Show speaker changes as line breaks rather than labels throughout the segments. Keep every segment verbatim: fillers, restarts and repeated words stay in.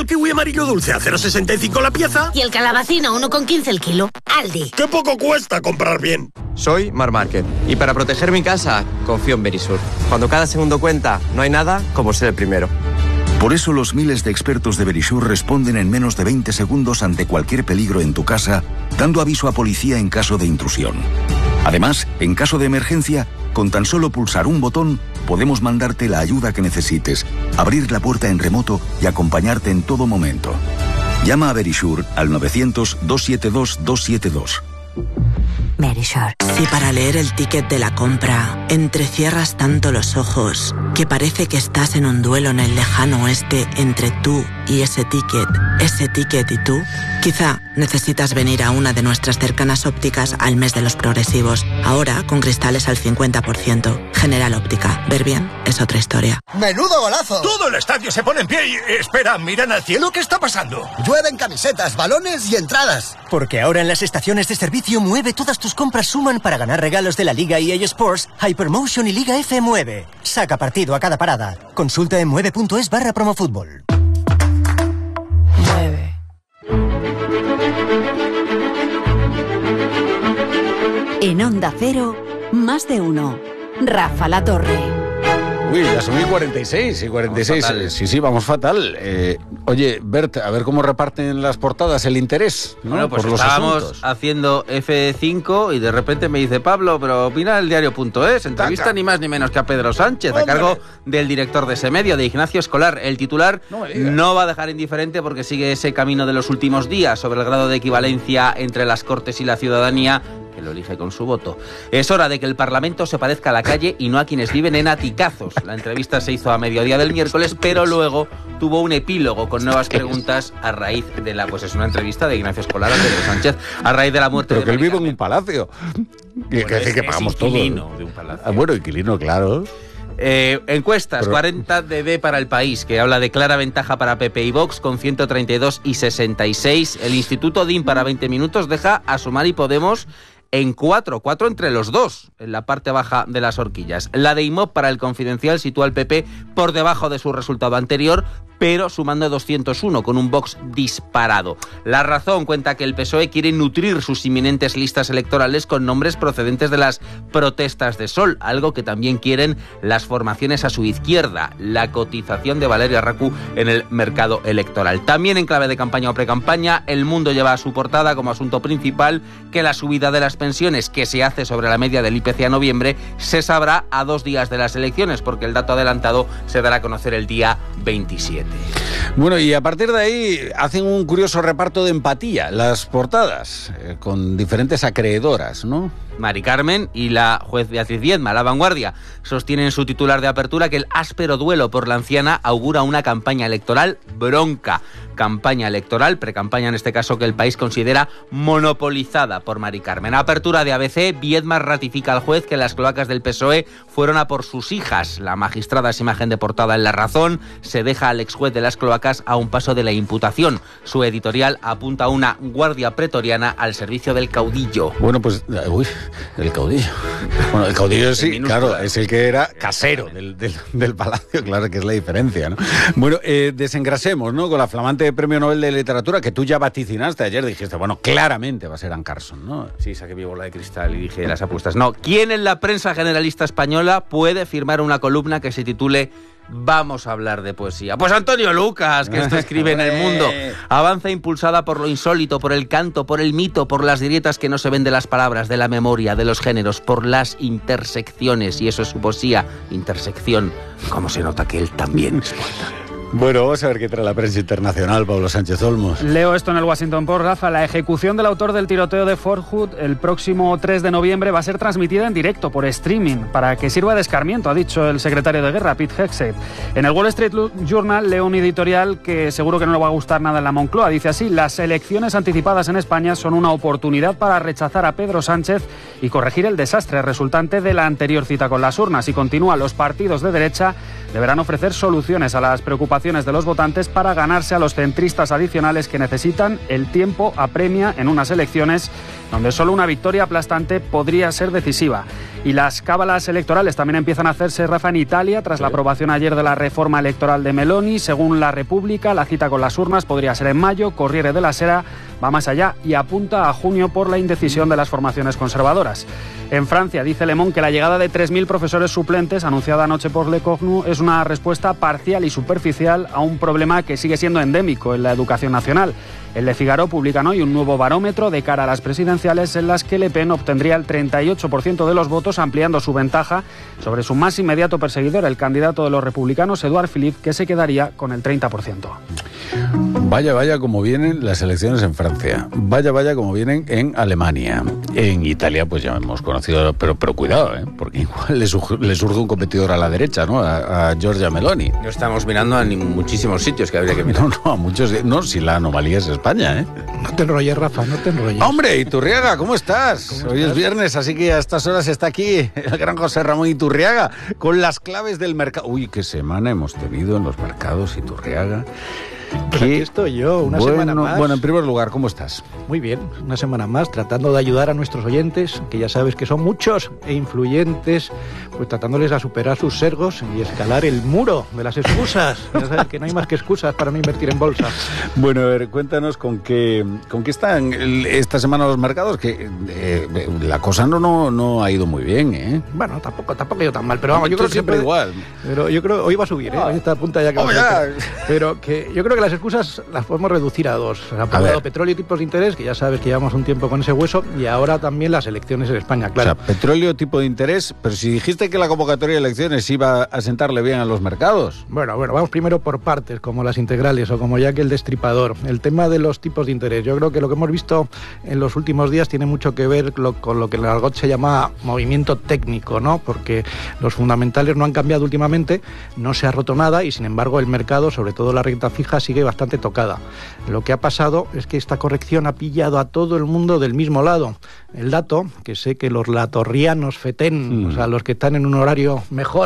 el kiwi amarillo dulce a cero coma sesenta y cinco la pieza?
Y el calabacín a uno coma quince el kilo. Aldi.
¡Qué poco cuesta comprar bien!
Soy Mar Márquez y para proteger mi casa confío en Verisur. Cuando cada segundo cuenta, no hay nada como ser el primero.
Por eso los miles de expertos de Verisur responden en menos de veinte segundos ante cualquier peligro en tu casa, dando aviso a policía en caso de intrusión. Además, en caso de emergencia, con tan solo pulsar un botón, podemos mandarte la ayuda que necesites, abrir la puerta en remoto y acompañarte en todo momento. Llama a Verisur al novecientos, doscientos setenta y dos, doscientos setenta y dos.
Verisur. Si para leer el ticket de la compra entrecierras tanto los ojos que parece que estás en un duelo en el lejano oeste entre tú y ese ticket, ese ticket y tú, quizá necesitas venir a una de nuestras cercanas ópticas al mes de los progresivos. Ahora con cristales al cincuenta por ciento. General Óptica. Ver bien es otra historia.
¡Menudo golazo!
Todo el estadio se pone en pie y... Espera, miran al cielo, ¿qué está pasando?
Llueven camisetas, balones y entradas.
Porque ahora en las estaciones de servicio Mueve todas tus compras suman para ganar regalos de la Liga E A Sports, Hypermotion y Liga F Mueve. Saca partido a cada parada. Consulta en mueve punto es barra promofutbol.
Mueve.
En Onda Cero, más de uno. Rafa La Torre.
Uy, ya son y cuarenta y seis, y cuarenta y seis. Sí, sí, vamos fatal. Eh, oye, Bert, a ver cómo reparten las portadas el interés, ¿no?
Bueno, pues
por los
estábamos
asuntos.
haciendo F cinco y de repente me dice Pablo, pero opina el diario.es, entrevista Taca. ni más ni menos que a Pedro Sánchez, ¡Hombre! a cargo del director de ese medio, de Ignacio Escolar. El titular no, no va a dejar indiferente porque sigue ese camino de los últimos días sobre el grado de equivalencia entre las Cortes y la ciudadanía, que lo elige con su voto. Es hora de que el Parlamento se parezca a la calle y no a quienes viven en aticazos. La entrevista se hizo a mediodía del miércoles, pero luego tuvo un epílogo con nuevas preguntas a raíz de la... Pues es una entrevista de Ignacio Escolar a Pedro Sánchez a raíz de la muerte
pero
de...
Pero que él vive en un palacio. Bueno, que decir
es,
que pagamos todo.
inquilino de un palacio.
Ah, bueno, inquilino, claro.
Eh, encuestas,
Pero...
cuarenta de D para El País, que habla de clara ventaja para P P y Vox con ciento treinta y dos y sesenta y seis. El Instituto D I M para veinte minutos deja a Sumar y Podemos en cuatro, cuatro entre los dos, en la parte baja de las horquillas. La de I M O P para El Confidencial sitúa al P P por debajo de su resultado anterior, pero sumando doscientos uno, con un Vox disparado. La Razón cuenta que el P S O E quiere nutrir sus inminentes listas electorales con nombres procedentes de las protestas de Sol, algo que también quieren las formaciones a su izquierda, la cotización de Valeria Racú en el mercado electoral. También en clave de campaña o precampaña, El Mundo lleva a su portada como asunto principal que la subida de las pensiones que se hace sobre la media del I P C a noviembre se sabrá a dos días de las elecciones, porque el dato adelantado se dará a conocer el día veintisiete.
Bueno, y a partir de ahí hacen un curioso reparto de empatía las portadas, eh, con diferentes acreedoras, ¿no?
Mari Carmen y la juez Beatriz Viedma. La Vanguardia sostiene en su titular de apertura que el áspero duelo por la anciana augura una campaña electoral bronca. Campaña electoral, precampaña en este caso, que el País considera monopolizada por Mari Carmen. Apertura de A B C, Viedma ratifica al juez que las cloacas del P S O E fueron a por sus hijas. La magistrada es imagen de portada en La Razón. Se deja al exjuez de las cloacas a un paso de la imputación. Su editorial apunta a una guardia pretoriana al servicio del caudillo.
Bueno, pues... Uy, el caudillo. Bueno, el caudillo sí, claro, es el que era casero del, del, del palacio, claro que es la diferencia, ¿no? Bueno, eh, desengrasemos, ¿no? Con la flamante Premio Nobel de Literatura que tú ya vaticinaste ayer, dijiste, bueno, claramente va a ser Anne Carson, ¿no?
Sí, saqué mi bola de cristal y dije las apuestas. No, ¿quién en la prensa generalista española puede firmar una columna que se titule Vamos a hablar de poesía? Pues Antonio Lucas, que esto escribe en El Mundo. Avanza impulsada por lo insólito, por el canto, por el mito, por las grietas que no se ven de las palabras, de la memoria, de los géneros, por las intersecciones. Y eso es su poesía, intersección. Como se nota que él también es poeta.
Bueno, vamos a ver qué trae la prensa internacional, Pablo Sánchez Olmos.
Leo esto en el Washington Post, Rafa. La ejecución del autor del tiroteo de Fort Hood el próximo tres de noviembre va a ser transmitida en directo por streaming para que sirva de escarmiento, ha dicho el secretario de Guerra, Pete Hegseth. En el Wall Street Journal leo un editorial que seguro que no le va a gustar nada en la Moncloa. Dice así: las elecciones anticipadas en España son una oportunidad para rechazar a Pedro Sánchez y corregir el desastre resultante de la anterior cita con las urnas. Y continúa, los partidos de derecha deberán ofrecer soluciones a las preocupaciones de los votantes para ganarse a los centristas adicionales que necesitan. El tiempo apremia en unas elecciones donde solo una victoria aplastante podría ser decisiva. Y las cábalas electorales también empiezan a hacerse, Rafa, en Italia, tras la aprobación ayer de la reforma electoral de Meloni. Según La República, la cita con las urnas podría ser en mayo. Corriere della Sera va más allá y apunta a junio por la indecisión de las formaciones conservadoras. En Francia, dice Le Monde que la llegada de tres mil profesores suplentes, anunciada anoche por Le Cornu, es una respuesta parcial y superficial a un problema que sigue siendo endémico en la educación nacional. El Le Figaro publica hoy un nuevo barómetro de cara a las presidenciales en las que Le Pen obtendría el treinta y ocho por ciento de los votos, ampliando su ventaja sobre su más inmediato perseguidor, el candidato de los republicanos, Édouard Philippe, que se quedaría con el treinta por ciento.
Vaya, vaya como vienen las elecciones en Francia. Vaya, vaya como vienen en Alemania. En Italia, pues ya hemos conocido, pero, pero cuidado, ¿eh? Porque igual le, surge, le surge un competidor a la derecha, ¿no? A, a Giorgia Meloni.
No estamos mirando a ni muchísimos sitios que habría que mirar.
No, no, a muchos. No, si la anomalía es España, ¿eh?
No te enrolles, Rafa, no te enrolles.
Hombre, Iturriaga, ¿cómo estás?
¿Cómo
Hoy
estás?
es viernes, así que a estas horas está aquí el gran José Ramón Iturriaga con las claves del mercado. Uy, qué semana hemos tenido en los mercados, Iturriaga.
Pues aquí estoy yo, una
bueno,
semana más.
Bueno, en primer lugar, ¿cómo estás?
Muy bien, una semana más tratando de ayudar a nuestros oyentes, que ya sabes que son muchos e influyentes, pues tratándoles a superar sus sesgos y escalar el muro de las excusas. Ya sabes que no hay más que excusas para no invertir en bolsa.
Bueno, a ver, cuéntanos con qué, con qué están el- esta semana los mercados, que eh, la cosa no, no, no ha ido muy bien, ¿eh?
Bueno, tampoco, tampoco ha ido tan mal, pero vamos, yo
Tú
creo que
siempre
se puede-
igual.
Pero yo creo hoy va a subir, ¿eh? Hoy está a punta ya que va a
Oh,
subir.
ya.
Pero que yo creo que las excusas las podemos reducir a dos. Se ha aprobado
ver.
petróleo y tipos de interés, que ya sabes que llevamos un tiempo con ese hueso, y ahora también las elecciones en España, claro.
O sea, petróleo, tipo de interés, pero si dijiste que la convocatoria de elecciones iba a sentarle bien a los mercados.
Bueno, bueno, vamos primero por partes, como las integrales o como ya que el destripador. El tema de los tipos de interés. Yo creo que lo que hemos visto en los últimos días tiene mucho que ver lo- con lo que en el argot se llama movimiento técnico, ¿no? Porque los fundamentales no han cambiado últimamente, no se ha roto nada y sin embargo el mercado, sobre todo la renta fija, sigue bastante tocada. Lo que ha pasado es que esta corrección ha pillado a todo el mundo del mismo lado. El dato, que sé que los latorrianos fetén,
Mm.
o sea, los que están en un horario mejor,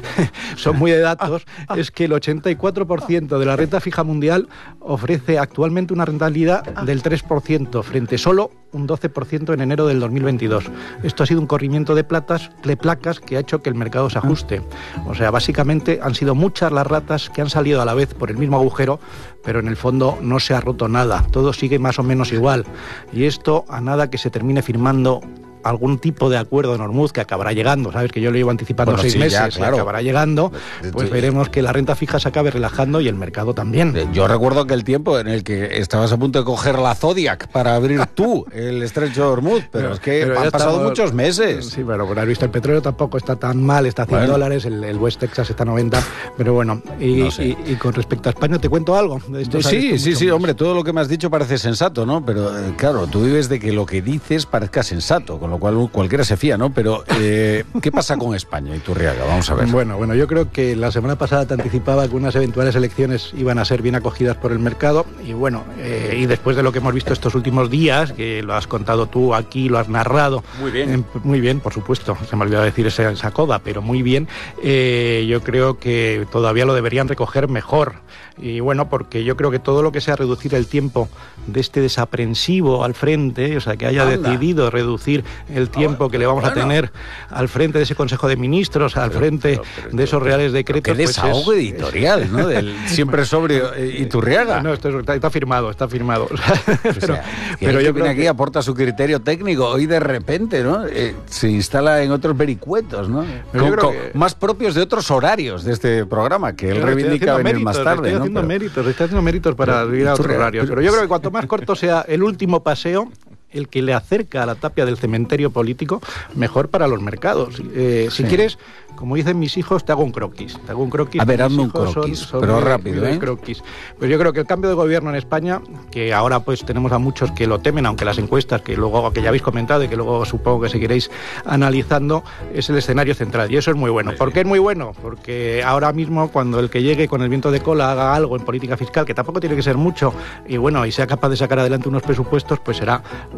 son muy de datos, es que el ochenta y cuatro por ciento de la renta fija mundial ofrece actualmente una rentabilidad del tres por ciento, frente solo un doce por ciento en enero del dos mil veintidós. Esto ha sido un corrimiento de, platas, de placas que ha hecho que el mercado se ajuste. O sea, básicamente han sido muchas las ratas que han salido a la vez por el mismo agujero, pero en el fondo no se ha roto nada. Todo sigue más o menos igual. Y esto, a nada que se termine firmando algún tipo de acuerdo en Hormuz, que acabará llegando, sabes que yo lo llevo anticipando
Bueno,
seis
sí, ya,
meses, y
claro.
acabará llegando, pues
Sí.
veremos que la renta fija se acabe relajando y el mercado también.
Yo recuerdo aquel tiempo en el que estabas a punto de coger la Zodiac para abrir tú el estrecho de Hormuz, pero, es que
Pero
han
ya
pasado
estamos-
muchos meses.
Sí, pero bueno, has visto, el petróleo tampoco está tan mal, está a cien
Bueno.
dólares, el, el West Texas está a noventa, pero bueno, y,
No sé.
y- y con respecto a España, ¿te cuento algo? De esto sabes
Sí,
tú
sí,
mucho
sí,
más.
hombre, todo lo que me has dicho parece sensato, ¿no? Pero eh, claro, tú vives de que lo que dices parezca sensato, con lo cual cualquiera se fía, ¿no? Pero, eh, ¿qué pasa con España, Iturriaga? Vamos a ver.
Bueno, bueno, yo creo que la semana pasada te anticipaba que unas eventuales elecciones iban a ser bien acogidas por el mercado y bueno, eh, y después de lo que hemos visto estos últimos días, que lo has contado tú aquí, lo has narrado.
Muy bien.
en- muy bien, por supuesto, se me olvidó decir esa, esa coda, pero muy bien. Eh, yo creo que todavía lo deberían recoger mejor. Y bueno, porque yo creo que todo lo que sea reducir el tiempo de este desaprensivo al frente, o sea, que haya
Anda.
decidido reducir el tiempo que le vamos a
bueno.
tener al frente de ese Consejo de Ministros, al frente de esos reales decretos.
Qué
pues
desahogo
es-
editorial, ¿no? Del siempre sobrio eh, Iturriaga.
No, esto es- está, está firmado, está firmado. O sea,
O
pero
sea, que
pero
el
yo
que viene
creo
aquí
que...
aporta su criterio técnico, hoy de repente, ¿no? Eh, se instala en otros vericuetos, ¿no?
Pero yo
Con-
creo
con-
que-
Más propios de otros horarios de este programa, que él
Pero estoy
reivindica
haciendo
venir más
méritos,
tarde,
Estoy
¿no?
haciendo
Pero-
méritos, estoy haciendo méritos para
Pero-
ir a otro
Iturriaga,
horario.
pero-
Pero yo creo que cuanto más corto sea el último paseo, el que le acerca a la tapia del cementerio político, mejor para los mercados. Eh, Si
Sí.
quieres, como dicen mis hijos, te hago un croquis. Te hago un croquis.
A ver,
mis
hazme un
hijos son-
croquis,
son
pero
muy-
rápido,
muy de
¿eh?
croquis. Pues yo creo que el cambio de gobierno en España, que ahora pues tenemos a muchos que lo temen, aunque las encuestas, que luego que ya habéis comentado y que luego supongo que seguiréis analizando, es el escenario central. Y eso es muy bueno. ¿Por qué es muy bueno? Porque ahora mismo, cuando el que llegue con el viento de cola haga algo en política fiscal, que tampoco tiene que ser mucho, y bueno, y sea capaz de sacar adelante unos presupuestos, pues será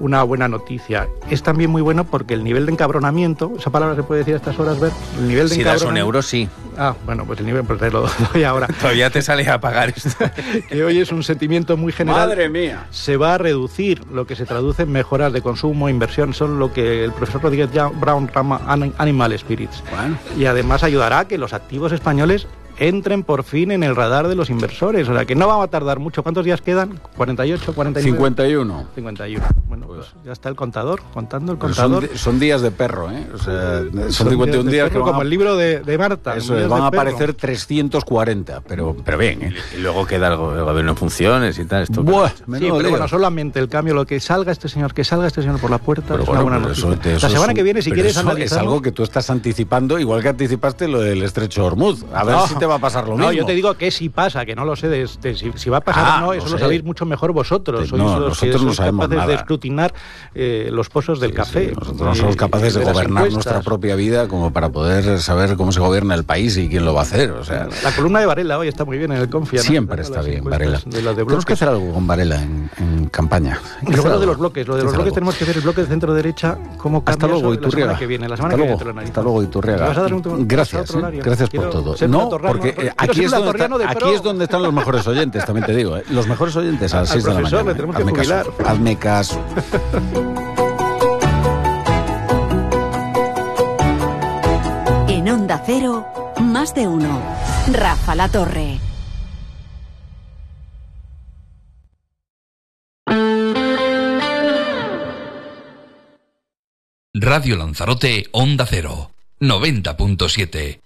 una buena noticia. Es también muy bueno porque el nivel de encabronamiento, esa palabra se puede decir a estas horas, ver, el nivel de
si
encabronamiento...
das un euro, sí.
Ah, bueno, pues el nivel, pues te lo doy ahora.
Todavía te sale a pagar esto.
Que hoy es un sentimiento muy general.
¡Madre mía!
Se va a reducir, lo que se traduce en mejoras de consumo, inversión, son lo que el profesor Rodríguez Brown llama Animal Spirits.
Bueno.
Y además ayudará a que los activos españoles entren por fin en el radar de los inversores. O sea, que no va a tardar mucho. ¿Cuántos días quedan? ¿cuarenta y ocho, cuarenta y nueve?
cincuenta y uno.
cincuenta y uno. Bueno, pues, pues ya está el contador, contando el
Pero
contador.
Son, son días de perro, ¿eh? O sea, son,
son
cincuenta y un días, días que van
como
a...
el libro de, de Marta.
Eso es, van a aparecer trescientos cuarenta, pero, pero bien, ¿eh?
Y luego queda el gobierno en funciones y tal. Esto
Buah,
sí, pero lío. Bueno, solamente el cambio, lo que salga este señor, que salga este señor por la puerta,
pero
es
bueno,
una buena noticia.
Eso, eso
la semana
es,
que viene, si quieres analizar.
Es algo que tú estás anticipando, igual que anticipaste lo del estrecho de Hormuz. A ver
no,
si te va a pasar lo
no,
mismo.
Yo te digo que si pasa, que no lo sé de, de, si, si va a pasar
ah,
o no, eso
no
lo
sé.
sabéis mucho mejor vosotros. Sois
no,
los
nosotros
que
no
sois
sabemos
capaces
nada.
de escrutinar eh, los pozos del
sí,
café.
Sí, nosotros no somos capaces de, de gobernar nuestra propia vida como para poder saber cómo se gobierna el país y quién lo va a hacer. O sea,
la columna de Varela hoy está muy bien en el Confia.
Siempre
¿no?
está bien, Varela.
De de
tenemos que hacer algo con Varela en, en campaña.
Y luego lo de los bloques. Lo de los bloques algo. Tenemos que ver el bloque de centro-derecha. ¿Cómo cambia
Hasta luego,
eso la semana que viene? La semana
hasta
que
luego,
viene te lo
hasta luego, Iturriaga.
¿Vas a dar un,
gracias,
a
eh, gracias por todo. No, porque eh, aquí, es donde, está, aquí es donde están los mejores oyentes, también te digo. Eh. Los mejores oyentes a las seis de la mañana.
Le tenemos que
hazme
jubilar.
caso. Hazme caso.
En Onda Cero, más de uno. Rafa La Torre.
Radio Lanzarote, Onda Cero, noventa punto siete.